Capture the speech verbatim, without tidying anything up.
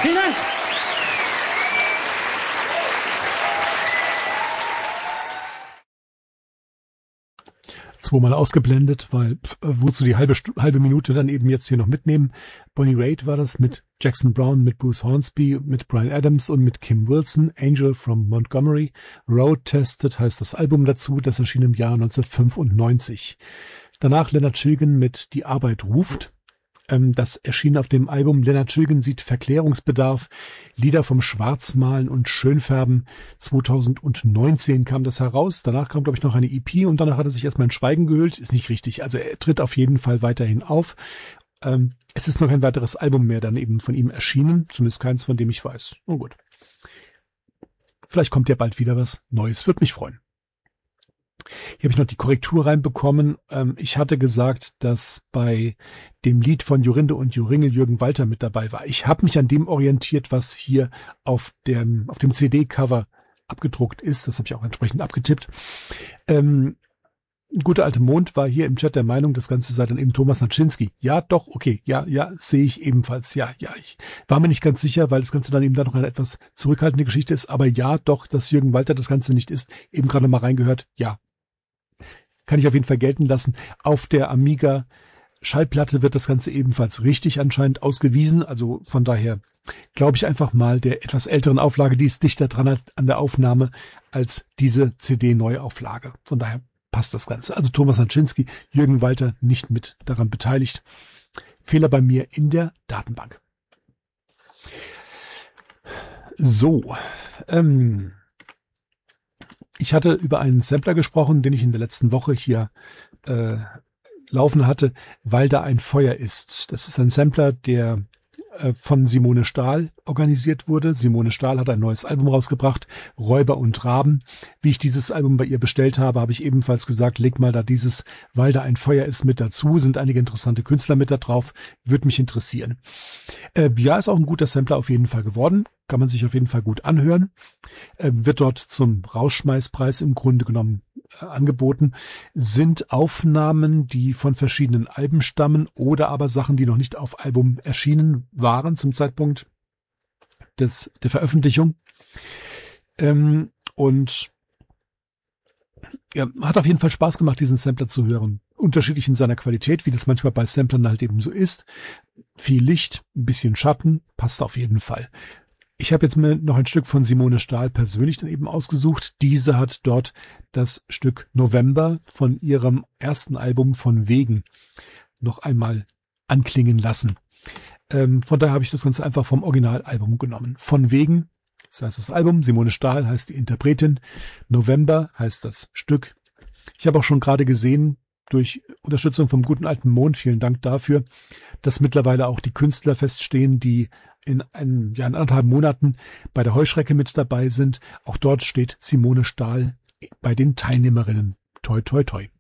Vielen Dank. Zweimal ausgeblendet, weil pff, wozu die halbe halbe Minute dann eben jetzt hier noch mitnehmen. Bonnie Raitt war das mit Jackson Browne, mit Bruce Hornsby, mit Bryan Adams und mit Kim Wilson. Angel from Montgomery. Road Tested heißt das Album dazu. Das erschien im Jahr neunzehnhundertfünfundneunzig. Danach Leonard Chilgan mit Die Arbeit ruft. Das erschien auf dem Album Leonard Chilgan sieht Verklärungsbedarf. Lieder vom Schwarzmalen und Schönfärben. zweitausendneunzehn kam das heraus. Danach kam, glaube ich, noch eine E P und danach hat er sich erstmal in Schweigen gehüllt. Ist nicht richtig. Also er tritt auf jeden Fall weiterhin auf. Ähm, es ist noch ein weiteres Album mehr dann eben von ihm erschienen. Zumindest keins, von dem ich weiß. Oh gut. Vielleicht kommt ja bald wieder was Neues. Würde mich freuen. Hier habe ich noch die Korrektur reinbekommen. Ähm, ich hatte gesagt, dass bei dem Lied von Jorinde und Joringel Jürgen Walter mit dabei war. Ich habe mich an dem orientiert, was hier auf dem, auf dem C D-Cover abgedruckt ist. Das habe ich auch entsprechend abgetippt. Ähm, Gute alte Mond war hier im Chat der Meinung, das Ganze sei dann eben Thomas Naczynski. Ja, doch, okay, ja, ja, sehe ich ebenfalls. Ja, ja, ich war mir nicht ganz sicher, weil das Ganze dann eben dann noch eine etwas zurückhaltende Geschichte ist. Aber ja, doch, dass Jürgen Walter das Ganze nicht ist. Eben gerade mal reingehört. Ja. Kann ich auf jeden Fall gelten lassen. Auf der Amiga Schallplatte wird das Ganze ebenfalls richtig anscheinend ausgewiesen. Also von daher glaube ich einfach mal der etwas älteren Auflage, die ist dichter dran an der Aufnahme als diese C D-Neuauflage. Von daher passt das Ganze. Also Thomas Naczynski, Jürgen Walter nicht mit daran beteiligt. Fehler bei mir in der Datenbank. So, ähm... ich hatte über einen Sampler gesprochen, den ich in der letzten Woche hier äh, laufen hatte, weil da ein Feuer ist. Das ist ein Sampler, der äh, von Simone Stahl organisiert wurde. Simone Stahl hat ein neues Album rausgebracht, Räuber und Raben. Wie ich dieses Album bei ihr bestellt habe, habe ich ebenfalls gesagt, leg mal da dieses, weil da ein Feuer ist, mit dazu. Sind einige interessante Künstler mit da drauf. Würde mich interessieren. Äh, ja, ist auch ein guter Sampler auf jeden Fall geworden. Kann man sich auf jeden Fall gut anhören. Äh, wird dort zum Rausschmeißpreis im Grunde genommen äh, angeboten. Sind Aufnahmen, die von verschiedenen Alben stammen oder aber Sachen, die noch nicht auf Album erschienen waren zum Zeitpunkt des der Veröffentlichung. Ähm, und ja, hat auf jeden Fall Spaß gemacht, diesen Sampler zu hören. Unterschiedlich in seiner Qualität, wie das manchmal bei Samplern halt eben so ist. Viel Licht, ein bisschen Schatten, passt auf jeden Fall. Ich habe jetzt mir noch ein Stück von Simone Stahl persönlich dann eben ausgesucht. Diese hat dort das Stück November von ihrem ersten Album Von Wegen noch einmal anklingen lassen. Ähm, von daher habe ich das Ganze einfach vom Originalalbum genommen. Von Wegen, das heißt das Album, Simone Stahl heißt die Interpretin, November heißt das Stück. Ich habe auch schon gerade gesehen, durch Unterstützung vom guten alten Mond, vielen Dank dafür, dass mittlerweile auch die Künstler feststehen, die in, ein, ja, in anderthalb Monaten bei der Heuschrecke mit dabei sind. Auch dort steht Simone Stahl bei den Teilnehmerinnen. Toi, toi, toi.